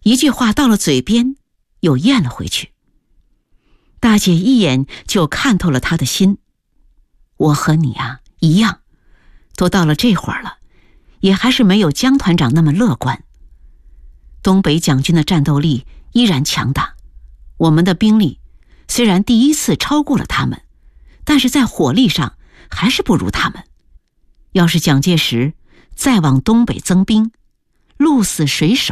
一句话到了嘴边，又咽了回去。大姐一眼就看透了他的心。我和你啊，一样，都到了这会儿了，也还是没有江团长那么乐观。东北蒋军的战斗力依然强大，我们的兵力虽然第一次超过了他们，但是在火力上还是不如他们。要是蒋介石再往东北增兵，鹿死谁手？